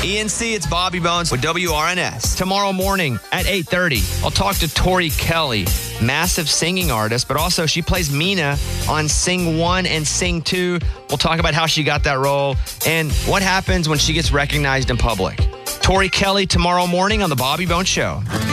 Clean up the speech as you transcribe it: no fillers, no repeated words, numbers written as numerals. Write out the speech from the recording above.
ENC, it's Bobby Bones with WRNS. Tomorrow morning at 8:30, I'll talk to Tori Kelly, massive singing artist, but also she plays Mina on Sing 1 and Sing 2. We'll talk about how she got that role and what happens when she gets recognized in public. Tori Kelly tomorrow morning on The Bobby Bones Show.